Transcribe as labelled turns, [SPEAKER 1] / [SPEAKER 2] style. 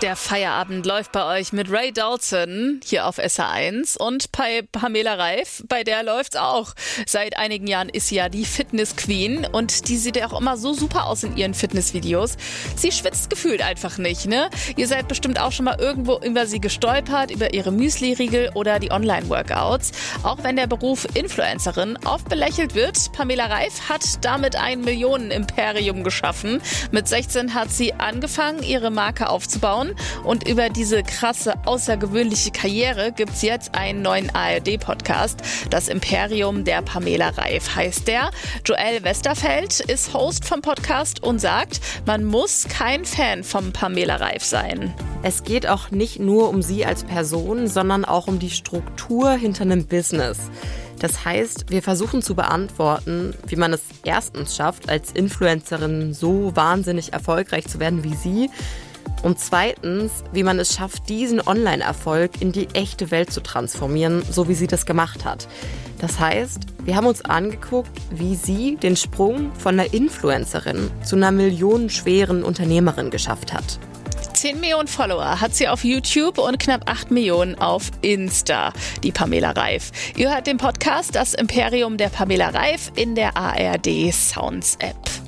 [SPEAKER 1] Der Feierabend läuft bei euch mit Ray Dalton hier auf SR1 und bei Pamela Reif, bei der läuft's auch. Seit einigen Jahren ist sie ja die Fitness-Queen und die sieht ja auch immer so super aus in ihren Fitnessvideos. Sie schwitzt gefühlt einfach nicht, ne? Ihr seid bestimmt auch schon mal irgendwo über sie gestolpert, über ihre Müsli-Riegel oder die Online-Workouts. Auch wenn der Beruf Influencerin oft belächelt wird, Pamela Reif hat damit ein Millionen-Imperium geschaffen. Mit 16 hat sie angefangen, ihre Marke aufzubauen. Und über diese krasse, außergewöhnliche Karriere gibt es jetzt einen neuen ARD-Podcast. Das Imperium der Pamela Reif heißt der. Joel Westerfeld ist Host vom Podcast und sagt, man muss kein Fan von Pamela Reif sein.
[SPEAKER 2] Es geht auch nicht nur um sie als Person, sondern auch um die Struktur hinter einem Business. Das heißt, wir versuchen zu beantworten, wie man es erstens schafft, als Influencerin so wahnsinnig erfolgreich zu werden wie sie. Und zweitens, wie man es schafft, diesen Online-Erfolg in die echte Welt zu transformieren, so wie sie das gemacht hat. Das heißt, wir haben uns angeguckt, wie sie den Sprung von einer Influencerin zu einer millionenschweren Unternehmerin geschafft hat.
[SPEAKER 1] 10 Millionen Follower hat sie auf YouTube und knapp 8 Millionen auf Insta, die Pamela Reif. Ihr hört den Podcast Das Imperium der Pamela Reif in der ARD Sounds App.